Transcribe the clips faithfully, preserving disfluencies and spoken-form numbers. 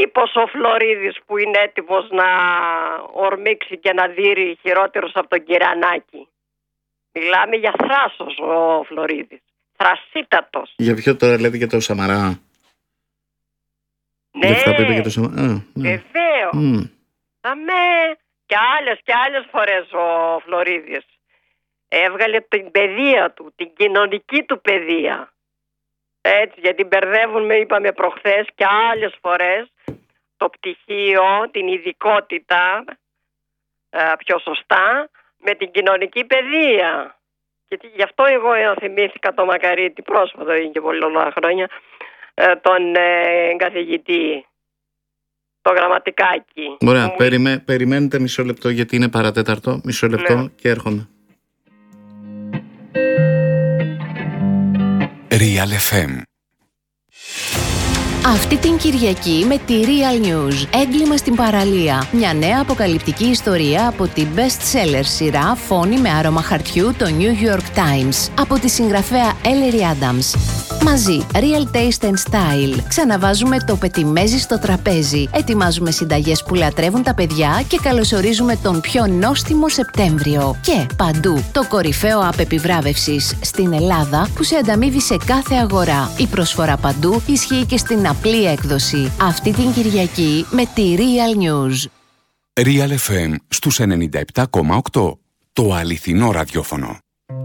τύπος ο Φλωρίδης που είναι έτοιμος να ορμήξει και να δείρει χειρότερος από τον Κυρανάκη. Μιλάμε για θράσος ο Φλωρίδης. Θρασίτατος. Για ποιο τώρα λέτε, για το Σαμαρά? Ναι, για αυτά που είπε για το Σαμαρά. Α, ναι. Βεβαίως. Mm. Αμέ. Και άλλες και άλλες φορές ο Φλωρίδης έβγαλε την παιδεία του, την κοινωνική του παιδεία. Έτσι, γιατί μπερδεύουν, με είπαμε προχθές και άλλες φορές, το πτυχίο, την ειδικότητα, πιο σωστά, με την κοινωνική παιδεία. Γιατί γι' αυτό εγώ θυμήθηκα το Μακαρίτη πρόσφατα, είναι και πολλά χρόνια, τον ε, καθηγητή, το Γραμματικάκι. Ωραία, που... περιμέ, περιμένετε μισό λεπτό, γιατί είναι παρατέταρτο. Μισό λεπτό, ναι, και έρχομαι. Real εφ εμ. Αυτή την Κυριακή με τη Real News. Έγκλημα στην παραλία. Μια νέα αποκαλυπτική ιστορία από την best-seller σειρά Φόνη με άρωμα χαρτιού, το New York Times, από τη συγγραφέα Ellery Adams. Μαζί, Real Taste and Style. Ξαναβάζουμε το πετιμέζι στο τραπέζι. Ετοιμάζουμε συνταγές που λατρεύουν τα παιδιά και καλωσορίζουμε τον πιο νόστιμο Σεπτέμβριο. Και παντού, το κορυφαίο app επιβράβευσης στην Ελλάδα που σε ανταμείβει σε κάθε αγορά. Η προσφορά παντού ισχύει και στην απλή έκδοση. Αυτή την Κυριακή με τη Real News. Real εφ εμ στους ενενήντα επτά κόμμα οκτώ. Το αληθινό ραδιόφωνο.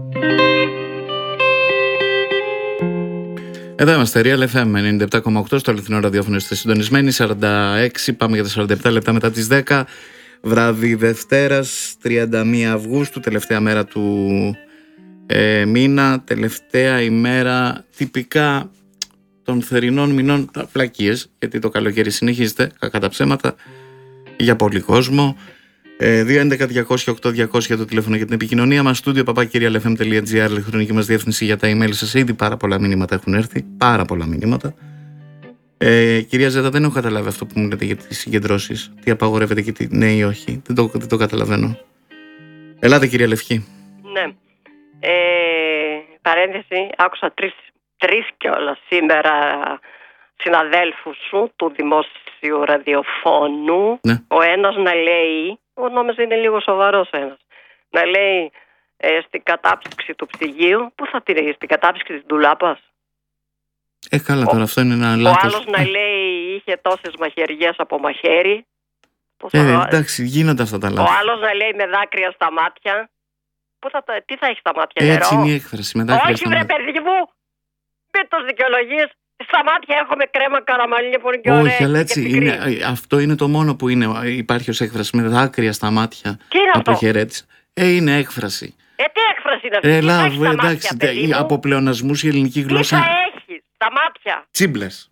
Εδώ είμαστε, Real εφ εμ ενενήντα επτά κόμμα οκτώ, στο αληθινό ραδιόφωνο. Είστε συντονισμένοι, σαράντα έξι, πάμε για τα σαράντα επτά λεπτά μετά τις δέκα. Βράδυ Δευτέρας, τριάντα μία Αυγούστου, τελευταία μέρα του ε, μήνα, τελευταία ημέρα τυπικά των θερινών μηνών. Τα πλακίες, γιατί το καλοκαίρι συνεχίζεται, κακά τα ψέματα, για πολύ κόσμο. δύο έντεκα διακόσια οκτώ διακόσια το τηλέφωνο για την επικοινωνία μας. Στούντιο παπάκι real f m dot g r, ηλεκτρονική μας διεύθυνση για τα email σας. Ήδη πάρα πολλά μηνύματα έχουν έρθει. Πάρα πολλά μηνύματα. Ε, κυρία Ζέτα, δεν έχω καταλάβει αυτό που μου λέτε για τις συγκεντρώσεις. Τι απαγορεύεται και τι ναι ή όχι. Δεν το, δεν το καταλαβαίνω. Ελάτε, κυρία Λευκή. Ναι. Ε, παρένθεση, άκουσα τρεις, τρεις κιόλας σήμερα συναδέλφους σου του δημόσιου ραδιοφώνου. Ναι. Ο ένας να λέει, ο νόμιζα είναι λίγο σοβαρός ένας, να λέει ε, στην κατάψυξη του ψυγείου, πού θα την έχει, στην κατάψυξη της ντουλάπας. Ε, καλά, τώρα ο, αυτό είναι ένα ο λάθος. Ο άλλος να λέει είχε τόσες μαχαιριές από μαχαίρι. Ε, θα... εντάξει, γίνονται αυτά τα λάθη. Ο άλλος να λέει με δάκρυα στα μάτια. Πού θα, τι θα έχει στα μάτια, έτσι νερό. Έτσι είναι η έκφραση, με δάκρυα. Όχι, στα βρε μάτια. παιδί μου, μην τους δικαιολογείς. Στα μάτια έχουμε κρέμα καραμαλίνια που είναι και ωραία. Όχι, αλλά έτσι είναι, αυτό είναι το μόνο που είναι, υπάρχει ως έκφραση, με δάκρυα στα μάτια. Τι είναι αυτό? Αποχαιρέτησα. Ε, είναι έκφραση. Ε, τι έκφραση είναι αυτή? Ε, λάβω, εντάξει, εντάξει, μάτια, από πλεονασμούς η ελληνική γλώσσα. Τι θα έχεις στα μάτια? Τσίμπλες.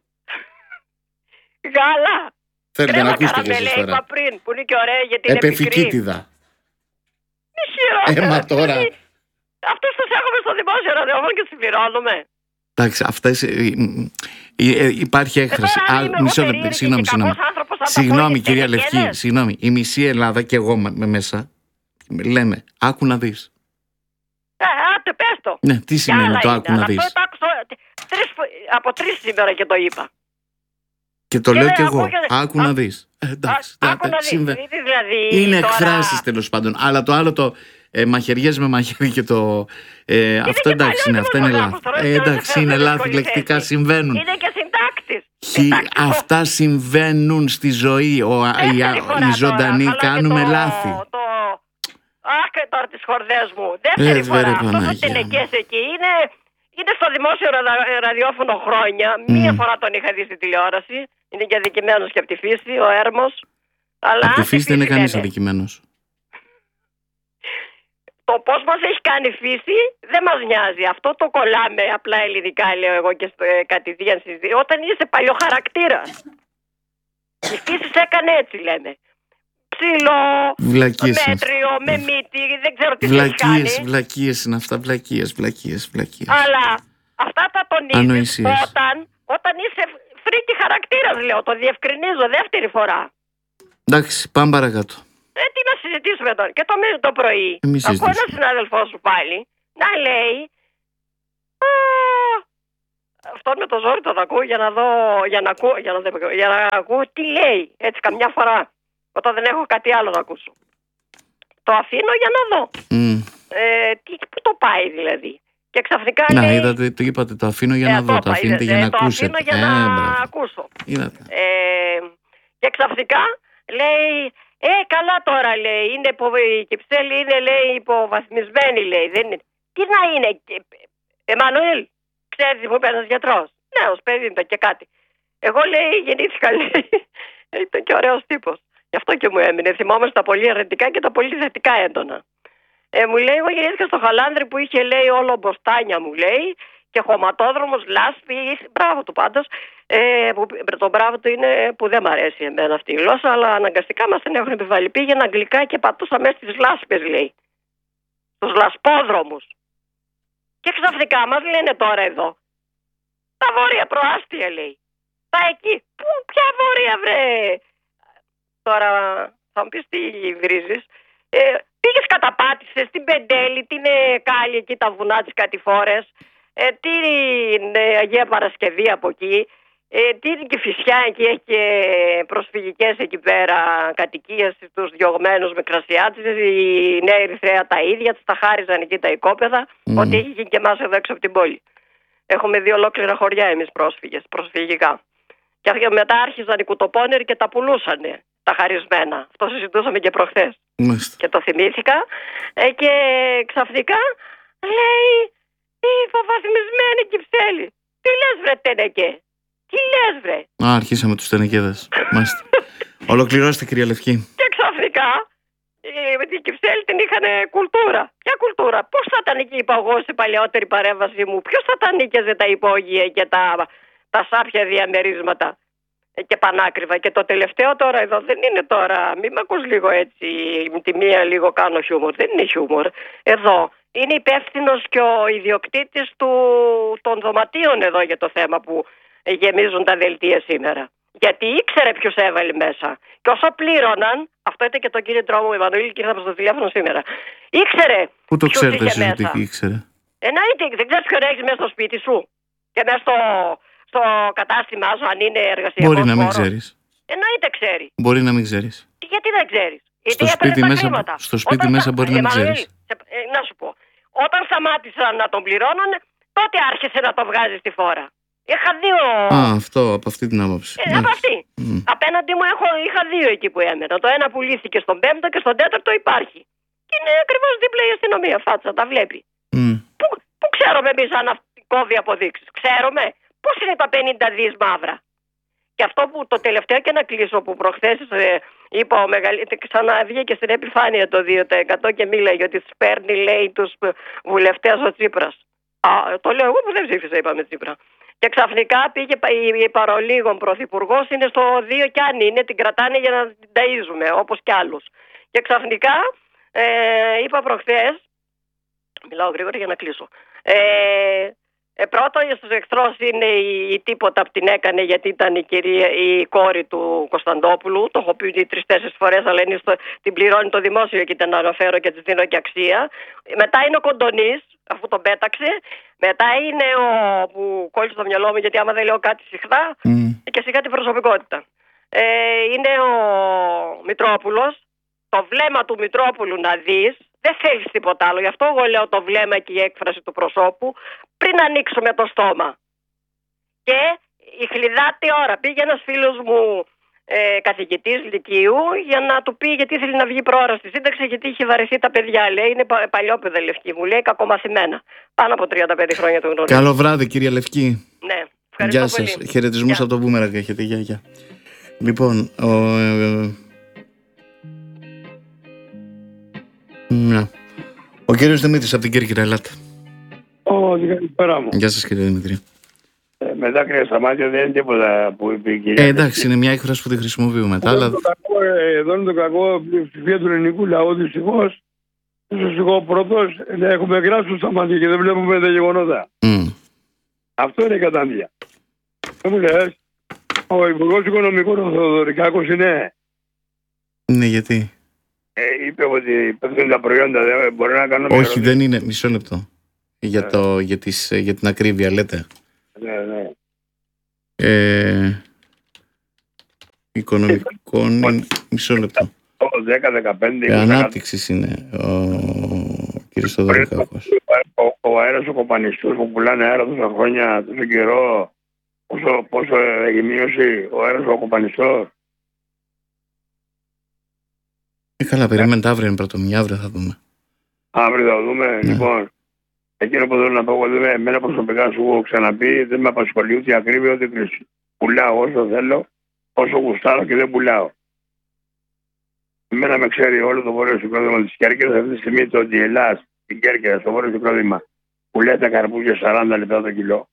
Γάλα. Θέλετε να ακούσετε και εσείς τώρα. Είπα πριν, που είναι και ωραία γιατί είναι Επεφικίτιδα. Μη χειρότερα. Έμα τώρα. Αυτούς τους έχουμε στο δημόσιο ραδιόφωνο και τους πληρώνουμε. Εντάξει, αυτές, υπάρχει έκφραση. Μισό λεπτό, συγγνώμη, συγγνώμη. Συγγνώμη, κυρία Λευκή, συγγνώμη. Η μισή Ελλάδα και εγώ με μέσα λέμε, άκου να δεις. Ε, άτε, πες το. Ναι, τι σημαίνει το άκου να δεις? Αυτό το άκουσα από τρεις σήμερα και το είπα. Και το λέω και εγώ, άκου να δεις. Εντάξει, είναι εκφράσεις τέλος πάντων. Αλλά το άλλο το μαχαιριές με μαχαίρι και το... Ε, αυτό εντάξει, ναι, αυτά είναι λάθη. Ε, εντάξει, είναι λάθη, λεκτικά συμβαίνουν. Είναι και συντάκτης. Αυτά συμβαίνουν στη ζωή. Ο, οι, οι ζωντανοί κάνουμε λάθη. Αχ, τώρα τις χορδές μου. Δεύτερη ε, φορά. Αυτός ο τενεκές εκεί είναι, είναι στο δημόσιο ραδιόφωνο χρόνια. Mm. Μία φορά τον είχα δει στη τηλεόραση. Είναι και αδικημένος και από τη φύση, ο Έρμος. Αλλά από τη φύση δεν είναι κανείς αδικημένος. Το πώς μας έχει κάνει φύση δεν μας νοιάζει. Αυτό το κολλάμε απλά ελληνικά, λέω εγώ και στο, ε, κατηδίαν συζήτηση. Όταν είσαι παλιοχαρακτήρας. Η φύση σε έκανε έτσι, λέμε. Ψήλο, βλακίες μέτριο, με μύτη, δεν ξέρω τι βλακίες, θα κάνει. Βλακίες είναι αυτά, βλακίες, βλακίες, βλακίες. Αλλά αυτά τα τονίζεις όταν, όταν είσαι φρίκι χαρακτήρας, λέω. Το διευκρινίζω δεύτερη φορά. Εντάξει, πάμε παρακάτω. Ε, τι να συζητήσουμε τώρα. Και το, το πρωί ακούω έναν συνάδελφό σου πάλι να λέει αυτόν με το ζόρι τον ακούω για να δω, για να ακούω, για να, δω, για να ακούω τι λέει. Έτσι καμιά φορά, όταν δεν έχω κάτι άλλο να ακούσω. Το αφήνω για να δω. Mm. Ε, τι, πού το πάει δηλαδή. Και ξαφνικά να, λέει... είδατε, το είπατε, το αφήνω για ε, να δω, το αφήνετε για να το ακούσετε. Το αφήνω για ε, να μπράβο. ακούσω. Ε, και ξαφνικά λέει, ε, καλά τώρα λέει, είναι υπο, η Κυψέλη είναι λέει υποβαθμισμένη λέει. Δεν είναι. Τι να είναι, Εμμανουήλ, ξέρεις μου είπε ένας γιατρός. Νέος παιδί ήταν και κάτι. Εγώ λέει γεννήθηκα λέει, ήταν και ωραίος τύπος. Γι' αυτό και μου έμεινε. Θυμόμαστε τα πολύ αρνητικά και τα πολύ θετικά έντονα. Ε, μου λέει, εγώ γεννήθηκα στο Χαλάνδρη που είχε λέει όλο μποστάνια μου λέει και χωματόδρομος, λάσπη, μπράβο του πάντως. Ε, που, το μπράβο του είναι που δεν μ' αρέσει εμένα αυτή η γλώσσα, αλλά αναγκαστικά μας την έχουν επιβάλει. Πήγαινα αγγλικά και πατούσα μέσα στις λάσπες λέει. Στους λασπόδρομους. Και ξαφνικά μας λένε τώρα εδώ. Τα βόρεια προάστια λέει. Τα εκεί. Πού, ποια βόρεια βρε. Τώρα θα μου πεις τι βρίζεις. Ε, πήγες καταπάτησες την Πεντέλη, την ε, Κάλλη εκεί τα βουνά της Κατηφόρες, ε, την ε, Αγία Παρασκευή από εκεί, ε, την Κηφισιά εκεί έχει και προσφυγικές εκεί πέρα κατοικίες στους διωγμένους με κρασιάτες, η Νέα Ερυθρέα τα ίδια, τους τα χάριζαν εκεί τα οικόπεδα, mm. ότι έχει γίνει και εμάς εδώ έξω από την πόλη. Έχουμε δύο ολόκληρα χωριά εμείς πρόσφυγες, προσφυγικά. Και μετά άρχιζαν οι κουτοπώνεροι και τα πουλούσανε. Τα χαρισμένα. Αυτό συζητούσαμε και προχθές. Μάλιστα. Και το θυμήθηκα. Ε, και ξαφνικά λέει η υποβαθμισμένη Κυψέλη. Τι λες βρε Τενεκέ. Τι λες βρε. Α, αρχίσαμε τους Τενεκέδες. Μάλιστα. Ολοκληρώστε κυρία Λευκή. Και ξαφνικά με την Κυψέλη την είχαν κουλτούρα. Ποια κουλτούρα. Πώς θα ήταν εκεί είπα εγώ στην παλαιότερη παρέμβαση μου. Ποιος θα τα νίκιαζε τα υπόγεια και τα, τα σάπια διαμερίσματα. Και πανάκριβα. Και το τελευταίο τώρα εδώ δεν είναι τώρα, μην με ακούς λίγο έτσι, με τη μία λίγο κάνω χιούμορ, δεν είναι χιούμορ. Εδώ είναι υπεύθυνος και ο ιδιοκτήτης του, των δωματίων εδώ για το θέμα που γεμίζουν τα δελτία σήμερα. Γιατί ήξερε ποιος έβαλε μέσα. Και όσο πλήρωναν, αυτό ήταν και το κίνητρό μου, Εμμανουήλ, και ήρθαμε στο τηλέφωνο σήμερα. Ήξερε. Πού το ξέρετε εσείς ότι ήξερε. Εννοείται, δεν ξέρεις ποιον έχεις μέσα στο σπίτι σου και μέσα στο. Στο κατάστημά σου, αν είναι εργασιακό. Μπορεί να μην ξέρεις. Εννοείται ξέρει. Μπορεί να μην ξέρεις. Γιατί δεν ξέρεις. Στο σπίτι, μέσα, στο σπίτι Όταν μέσα μπορεί ε, να μην ξέρεις. Ε, να σου πω. Όταν σταμάτησαν να τον πληρώνουν, τότε άρχισε να το βγάζει στη φόρα. Είχα δύο. Α, αυτό, από αυτή την άποψη. Ε, από αυτή. Mm. Απέναντι μου έχω, είχα δύο εκεί που έμενα. Το ένα πουλήθηκε στον πέμπτο και στον τέταρτο υπάρχει. Και είναι ακριβώς δίπλα η αστυνομία. Φάτσα, τα βλέπει. Mm. Πού, πού ξέρουμε εμείς αν κόβει αποδείξεις. Ξέρουμε. Πώς είναι τα πενήντα δις μαύρα. Και αυτό που το τελευταίο και να κλείσω που προχθές ε, είπα ο μεγαλύτερος, ξαναβγήκε στην επιφάνεια το δύο τοις εκατό και μίλαγε ότι παίρνει λέει τους βουλευτές ο Τσίπρας. Α, το λέω εγώ που δεν ψήφισα είπαμε Τσίπρα. Και ξαφνικά πήγε η παρολίγων πρωθυπουργός είναι στο δύο και αν είναι την κρατάνε για να την ταΐζουμε όπως κι άλλους. Και ξαφνικά ε, είπα προχθές, μιλάω γρήγορα για να κλείσω, ε, Ε, πρώτο στους εχθρός είναι η, η τίποτα που την έκανε γιατί ήταν η, κυρία, η κόρη του Κωνσταντόπουλου. Το έχω πει τρεις-τέσσερις φορές, αλλά είναι στο, την πληρώνει το δημόσιο και την αναφέρω και της δίνω και αξία. Μετά είναι ο Κοντονής, αφού τον πέταξε. Μετά είναι ο που κόλλησε το μυαλό μου γιατί άμα δεν λέω κάτι συχνά mm. και σιγά την προσωπικότητα. Ε, είναι ο Μητρόπουλος. Το βλέμμα του Μητρόπουλου να δεις. Δεν θέλεις τίποτα άλλο. Γι' αυτό εγώ λέω το βλέμμα και η έκφραση του προσώπου πριν ανοίξουμε το στόμα. Και η χλιδάτη ώρα πήγε ένας φίλος μου ε, καθηγητής λυκείου για να του πει γιατί ήθελε να βγει προώρα στη σύνταξη γιατί είχε βαρεθεί τα παιδιά. Λέει είναι παλιόπαιδα Λευκή μου, λέει κακομαθημένα. Πάνω από τριάντα πέντε χρόνια το γνωρίζω. Καλό βράδυ κυρία Λευκή. Ναι, ευχαριστώ Γεια πολύ. σας. Χαιρετισμούς από το Μπούμεραγκ έχετε. Γεια, γεια. Λοιπόν, ο... Ε, Ναι. Ο κύριος Δημήτρης από την Κέρκυρα, ελάτε. Ω, καλησπέρα μου. Γεια σας κύριε Δημήτρη. Ε, με δάκρυα στα μάτια δεν είναι τίποτα που είπε η κυρία. Ε, εντάξει, είναι μια έκφραση που τη χρησιμοποιούμε μετά. Αλλά... Εδώ, εδώ είναι το κακό πλειοψηφία του ελληνικού λαού, δυστυχώς. Ίσως εγώ πρώτος να έχουμε γράψει στα μάτια και δεν βλέπουμε τα γεγονότα. Mm. Αυτό είναι η κατάντια. Δεν μου λες, ο Υπουργός Οικονομικών ο Θεοδωρικάκος είναι. Ναι, γιατί. Ε, είπε ότι πέφτουν τα προϊόντα, δεν μπορεί να κάνω. Όχι, δεν είναι. Μισό λεπτό. Για, το, για, τις, για την ακρίβεια, λέτε. Ναι, ναι. Ε, οικονομικών, μισό λεπτό. δέκα δεκαπέντε. Ε, ανάπτυξης είναι ο κ. Θοδωρικάκος. Ο, ο αέρας ο κοπανιστούς που πουλάνε αέρα τόσα χρόνια, τόσο καιρό, πόσο, πόσο έχει μείωση ο αέρας ο κοπανιστός. Ε, καλά, περιμένετε, αύριο είναι πρωτομηνιά, αύριο θα δούμε. Αύριο θα δούμε, Ναι. λοιπόν. Εκείνο που θέλω να πω, εγώ δεν, εμένα προσωπικά σου έχω ξαναπεί, δεν με απασχολεί ούτε ακρίβεια ούτε κρίση. Πουλάω όσο θέλω, όσο γουστάρω και δεν πουλάω. Εμένα με ξέρει όλο το βόρειο συγκρότημα της Κέρκυρας. Αυτή τη στιγμή το ότι η Ελλάς, την Κέρκυρα, στο βόρειο συγκρότημα, πουλάει τα καρπούζια σαράντα λεπτά το κιλό.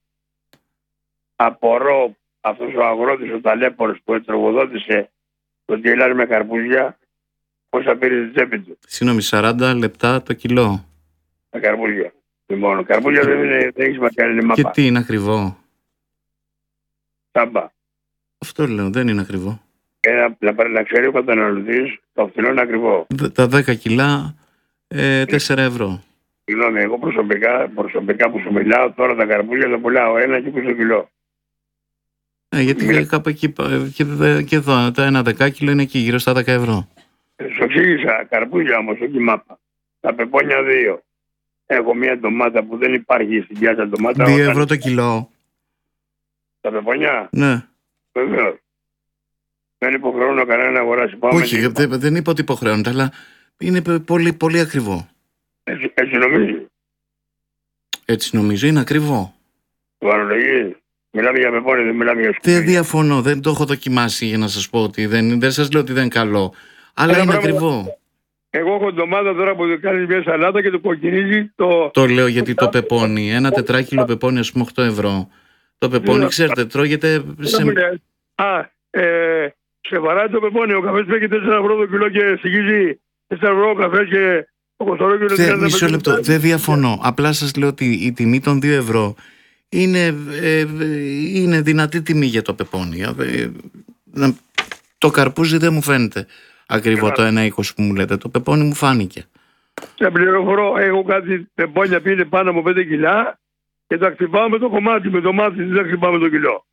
Απορώ αυτός ο αγρότης, ο ταλέπορος που ετρογοδότησε το ότι η Ελλάς με καρπούζια, πώς θα πήρε τη τσέπη του. Συγγνώμη, σαράντα λεπτά το κιλό. Τα καρπούζια. Λοιπόν, καρπούζια δεν, είναι, δεν έχει σημασία, είναι Και μάπα. τι είναι ακριβό? Τάμπα. Αυτό λέω, δεν είναι ακριβό. Και να, να, να ξέρει ο καταναλωτής, το φθηνό είναι ακριβό. Δ- Τα δέκα κιλά, ε, τέσσερα ευρώ. Συγγνώμη, εγώ προσωπικά, προσωπικά που σου μιλάω, τώρα τα καρπούζια τα πουλάω ένα και είκοσι κιλό. Ε, γιατί Μιλά- κάπου εκεί, ε, και, δε- και εδώ, το ένα δεκάκιλο είναι εκεί, γύρω στα δέκα ευρώ. Ε, Σου εξήγησα, καρπούζια όμως, όχι μάπα. Τα πεπόνια δύο. Έχω μια ντομάτα που δεν υπάρχει στην πιάτσα ντομάτα. Δύο όταν- ευρώ το κιλό. Τα πεπόνια, Ναι. βεβαίως. Δεν υποχρεώνω κανένα να αγοράσει. Πάμε Όχι, και- δεν, δεν είπα ότι υποχρεώνεται, αλλά είναι π- πολύ, πολύ ακριβό. Έτσι, έτσι νομίζει. Έτσι νομίζω, είναι ακριβό. Το αναλογεί. Μιλάμε για πεπόνια, δεν μιλάμε για σκουπίδια. Δεν διαφωνώ, δεν το έχω δοκιμάσει για να σας πω ότι δεν, δεν σας λέω ότι δεν είναι καλό. Αλλά Ένα είναι πράγμα- ακριβό. Εγώ έχω ντομάτα τώρα που κάνει μια σαλάτα και το κοκκινίζει το. Το λέω γιατί το πεπόνι, ένα τετράκιλο πεπόνι ας πούμε οκτώ ευρώ. Το πεπόνι, Ναι. ξέρετε, τρώγεται σε... Α, ε, σε βαράει το πεπόνι. Ο καφές παίρνει τέσσερα ευρώ το κιλό και στοιχίζει τέσσερα ευρώ ο καφές και το κοστολόγιο είναι Θε, τριάντα μισό πέντε. λεπτό, δεν διαφωνώ. Απλά σας λέω ότι η τιμή των δύο ευρώ είναι, ε, ε, είναι δυνατή τιμή για το πεπόνι. Ε, να- το καρπούζι δεν μου φαίνεται ακριβό το ένα είκοσι που μου λέτε. Το πεπόνι μου φάνηκε. Σε πληροφορώ, έχω κάτι πεπόνια που είναι πάνω από πέντε κιλά και τα χτυπάω με το κομμάτι, με το μάτι, δεν τα χτυπάω με το κιλό.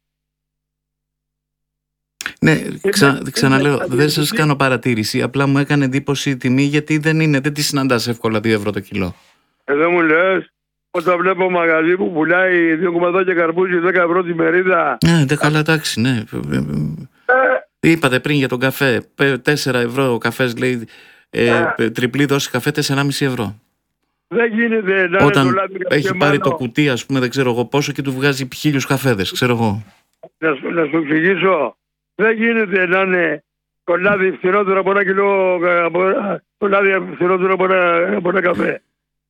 Ναι, ξα, ξαναλέω, δεν σας κάνω παρατήρηση. Απλά μου έκανε εντύπωση η τιμή γιατί δεν είναι, δεν τη συναντάς εύκολα δύο ευρώ το κιλό. Εδώ μου λες, όταν βλέπω μαγαζί που πουλάει δύο κομματάκια καρπούζι δέκα ευρώ τη μερίδα. Ναι, δεν καλά, εντάξει, ναι. Ε, Είπατε πριν για τον καφέ. πε- τέσσερα ευρώ ο καφές λέει. Ε, τριπλή δόση καφέ τέσσερα κόμμα πέντε ευρώ. δεν γίνεται να είναι Όταν το λάδι έχει καφέ πάρει μάλλον. το κουτί, ας πούμε, δεν ξέρω εγώ πόσο και του βγάζει χίλιους καφέδες, ξέρω εγώ. Να σου, να σου εξηγήσω. Δεν γίνεται να είναι το λάδι φθηνότερο από ένα κιλό, από, το λάδι φθηνότερο από ένα, από ένα καφέ.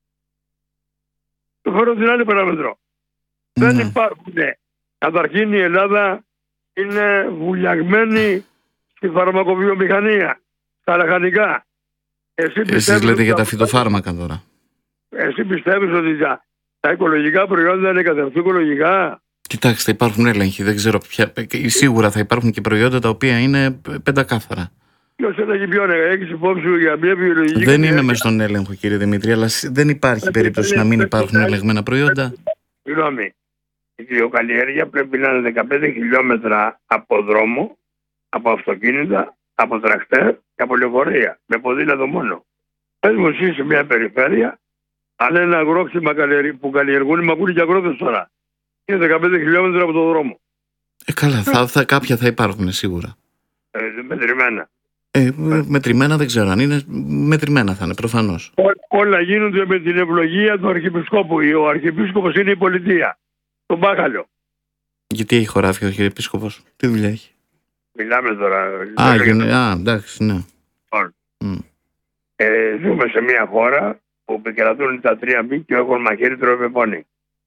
Το χώρο την άλλη παράμετρο. Δεν Ναι. υπάρχουν. Καταρχήν η Ελλάδα είναι βουλιαγμένη στη φαρμακοβιομηχανία, στα λαχανικά. Εσύ Εσείς πιστεύεις λέτε ότι για τα τα- φυτοφάρμακα τώρα. Εσύ πιστεύεις ότι τα, τα οικολογικά προϊόντα είναι καταρχήν οικολογικά. Κοιτάξτε, υπάρχουν έλεγχοι, δεν ξέρω ποια. Σίγουρα θα υπάρχουν και προϊόντα τα οποία είναι πεντακάθαρα. Ποιος δεν έχει πιο νεγα, έχεις υπόψη σου για μια βιολογική Δεν καλλιέργεια. είμαι μες στον έλεγχο, κύριε Δημήτρη, αλλά σ- δεν υπάρχει περίπτωση να μην υπάρχουν ελεγμένα προϊόντα. Συγγνώμη. Η βιοκαλλιέργεια πρέπει να είναι δεκαπέντε χιλιόμετρα από δρόμο, από αυτοκίνητα, από τρακτέρ και από λεωφορεία. Με ποδήλατο μόνο. Πες μου εσύ σε μια περιφέρεια, αν ένα αγρόκτημα καλλιεργ- που καλλιεργούν, μα ακούνε και αγρότες τώρα. Είναι δεκαπέντε χιλιόμετρα από το δρόμο. Ε, καλά, θα, θα, κάποια θα υπάρχουν σίγουρα. Ε, μετρημένα. Ε, μετρημένα δεν ξέρω αν είναι. Μετρημένα θα είναι, προφανώς. Ό, όλα γίνονται με την ευλογία του Αρχιεπισκόπου. Ο Αρχιεπίσκοπος είναι η πολιτεία. Το μπάχαλο. Γιατί έχει χωράφι ο κύριε Επίσκοπος, τι δουλειά έχει. Μιλάμε τώρα. Α, λέω για γενε- το- α, εντάξει, ναι. Λοιπόν, Μμ. Ε, ζούμε σε μια χώρα που επικρατούν τα τρία μη και έχουν μαχαίρι τρώει πεπόνι.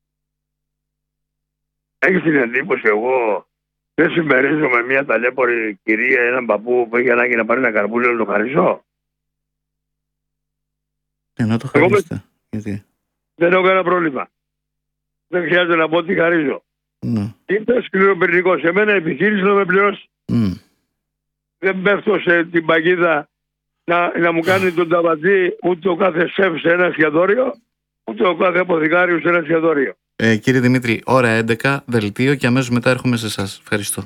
Έχεις την εντύπωση εγώ δεν συμμερίζομαι μια ταλέπορη κυρία, έναν παππού που έχει ανάγκη να πάρει ένα καρπούζι να το χαρίσω. Ε, να το Εγώ με- χαρίσετε. Γιατί. Δεν έχω κανένα πρόβλημα. Δεν χρειάζεται να πω ότι χαρίζω. Ναι. Είμαι σκληροπυρηνικό. Σε μένα επιχείρηση να με πληρώσει. Μμ. Δεν πέφτω σε την παγίδα να, να μου κάνει τον ταβατζή ούτε ο κάθε σεφ σε ένα εστιατόριο, ούτε ο κάθε αποθηκάριο σε ένα εστιατόριο. Ε, κύριε Δημήτρη, ώρα έντεκα, δελτίο και αμέσως μετά έρχομαι σε εσάς. Ευχαριστώ.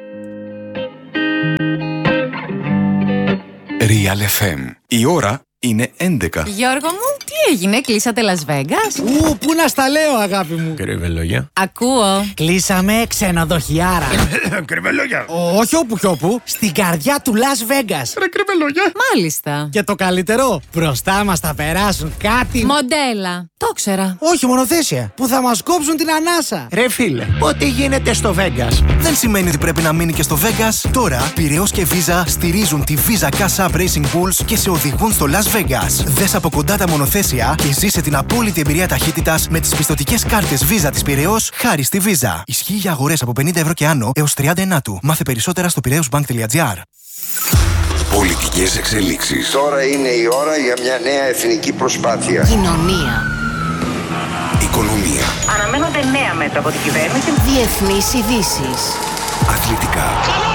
Real εφ εμ. Η ώρα είναι έντεκα. Γιώργο μου, τι έγινε, κλείσατε Las Vegas? Ου, πού να στα λέω, αγάπη μου. Κρυβελόγια. Ακούω. Κλείσαμε ξενοδοχιάρα. Κρυβελόγια. Όχι όπου κι όπου, στην καρδιά του Las Vegas. Ρε κρυβελόγια. Μάλιστα. Και το καλύτερο, μπροστά μας θα περάσουν κάτι. Μοντέλα. Το ξέρα. Όχι, μονοθέσια. Που θα μας κόψουν την ανάσα. Ρε φίλε, ό,τι γίνεται στο Vegas δεν σημαίνει ότι πρέπει να μείνει και στο Vegas. Τώρα, Πειραιώς και Visa στηρίζουν τη Visa Cash App Racing Bulls και σε οδηγούν στο Las Vegas. Δες από κοντά τα μονοθέσια και ζήσε την απόλυτη εμπειρία ταχύτητας με τις πιστωτικές κάρτες Visa της Πειραιώς χάρη στη Visa. Ισχύει για αγορές από πενήντα ευρώ και άνω έως τριάντα ενάτου. Μάθε περισσότερα στο πειραιώσbank.gr. Πολιτικές εξελίξεις. Τώρα είναι η ώρα για μια νέα εθνική προσπάθεια. Κοινωνία. Οικονομία. Αναμένονται νέα μέτρα από την κυβέρνηση. Διεθνείς ειδήσεις. Αθλητικά.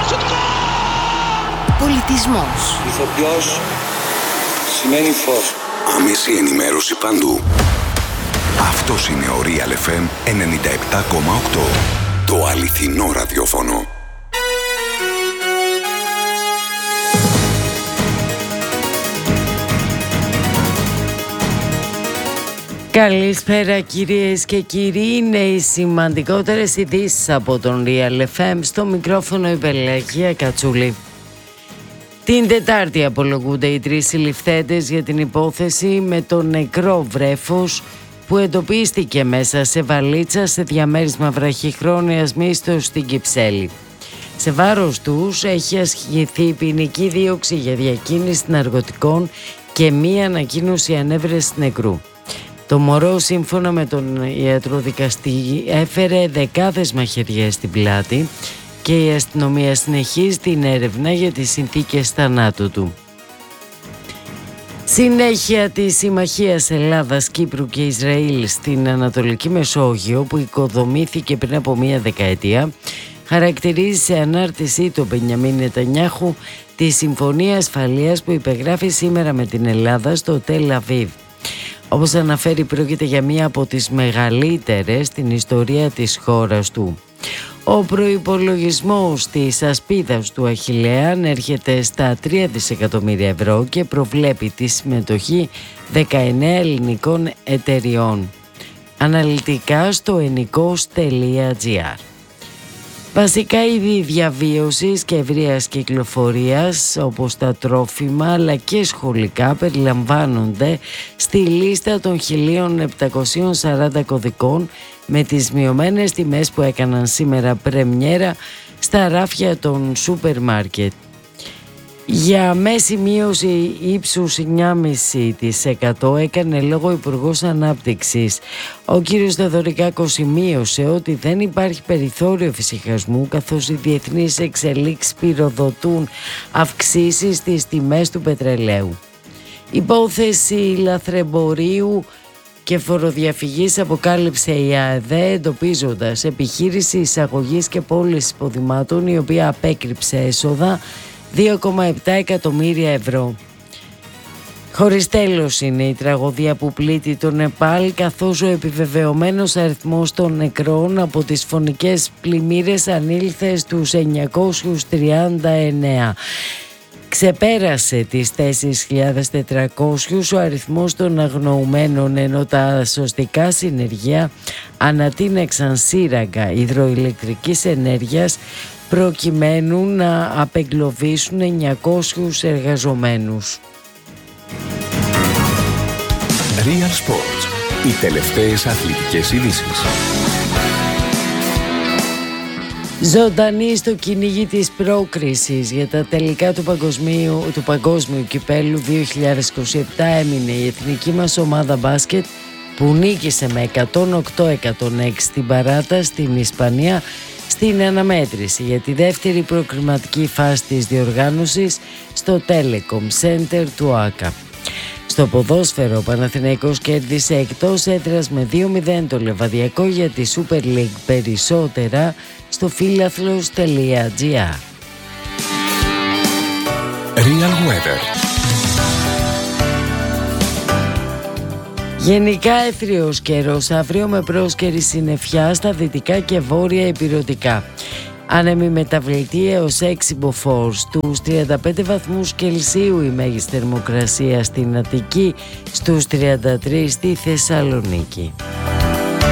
Πολιτισμός. Ηθοποιός σημαίνει φως. Άμεση ενημέρωση παντού. Αυτός είναι ο Real εφ εμ ενενήντα επτά κόμμα οκτώ. Το αληθινό ραδιόφωνο. Καλησπέρα κυρίες και κύριοι, είναι οι σημαντικότερες ειδήσεις από τον Real εφ εμ, στο μικρόφωνο η Πελαγία Κατσούλη. Την Τετάρτη απολογούνται οι τρεις συλληφθέντες για την υπόθεση με το νεκρό βρέφος που εντοπίστηκε μέσα σε βαλίτσα σε διαμέρισμα βραχυχρόνιας μίσθωσης στην Κυψέλη. Σε βάρος τους έχει ασκηθεί ποινική δίωξη για διακίνηση ναρκωτικών και μία ανακοίνωση ανέβρεσης νεκρού. Το μωρό, σύμφωνα με τον ιατροδικαστή, έφερε δεκάδες μαχαιριές στην πλάτη και η αστυνομία συνεχίζει την έρευνα για τις συνθήκες θανάτου του. Συνέχεια της συμμαχίας Ελλάδας, Κύπρου και Ισραήλ στην Ανατολική Μεσόγειο, που οικοδομήθηκε πριν από μία δεκαετία, χαρακτηρίζει σε ανάρτησή του Μπενιαμίν Νετανιάχου τη συμφωνία ασφαλείας που υπεγράφει σήμερα με την Ελλάδα στο Τελ Αβίβ. Όπως αναφέρει, πρόκειται για μία από τις μεγαλύτερες στην ιστορία της χώρας του. Ο προϋπολογισμός της ασπίδας του Αχιλλέα ανέρχεται στα τρία δισεκατομμύρια ευρώ και προβλέπει τη συμμετοχή δεκαεννέα ελληνικών εταιριών. Αναλυτικά στο ενικός τελεία τζι άρ. Βασικά είδη διαβίωσης και ευρείας κυκλοφορίας, όπως τα τρόφιμα αλλά και σχολικά, περιλαμβάνονται στη λίστα των χίλια επτακόσιων σαράντα κωδικών με τις μειωμένες τιμές που έκαναν σήμερα πρεμιέρα στα ράφια των σούπερ μάρκετ. Για μέση μείωση ύψους εννιά κόμμα πέντε τοις εκατό έκανε λόγο ο Υπουργός Ανάπτυξης. Ο κ. Θεοδωρικάκος σημείωσε ότι δεν υπάρχει περιθώριο εφησυχασμού, καθώς οι διεθνείς εξελίξεις πυροδοτούν αυξήσεις στις τιμές του πετρελαίου. Υπόθεση λαθρεμπορίου και φοροδιαφυγής αποκάλυψε η ΑΕΔΕ, εντοπίζοντας επιχείρηση εισαγωγής και πώλησης υποδημάτων η οποία απέκρυψε έσοδα δύο κόμμα επτά εκατομμύρια ευρώ. Χωρίς τέλος είναι η τραγωδία που πλήττει το Νεπάλ, καθώς ο επιβεβαιωμένος αριθμός των νεκρών από τις φωνικές πλημμύρες ανήλθε στους εννιακόσιους τριάντα εννέα. Ξεπέρασε τις τέσσερις χιλιάδες τετρακόσιους ο αριθμός των αγνοουμένων, ενώ τα σωστικά συνεργεία ανατείναξαν σύραγγα υδροηλεκτρικής ενέργειας προκειμένου να απεγκλωβίσουν εννιακόσιους εργαζομένους. Real Sports. Οι τελευταίες αθλητικές ειδήσεις. Ζωντανή στο κυνήγι της πρόκρισης για τα τελικά του παγκοσμίου, του παγκόσμιου κυπέλου δύο χιλιάδες είκοσι επτά έμεινε η εθνική μας ομάδα μπάσκετ, που νίκησε με εκατόν οκτώ εκατόν έξι στην παράταση στην Ισπανία στην αναμέτρηση για τη δεύτερη προκριματική φάση της διοργάνωσης στο Telecom Center του ΆΚΑ. Στο ποδόσφαιρο, ο Παναθηναϊκός κέρδισε εκτός έδρας με δύο μηδέν το Λεβαδιακό για τη Super League. Περισσότερα στο φίλαθλος τελεία τζι άρ. Real Weather. Γενικά έθριος καιρός αύριο με πρόσκαιρη συννεφιά στα δυτικά και βόρεια ηπειρωτικά. Άνεμη μεταβλητή έως έξι μποφόρ, στους τριάντα πέντε βαθμούς Κελσίου η μέγιστη θερμοκρασία στην Αττική, στους τριάντα τρία στη Θεσσαλονίκη.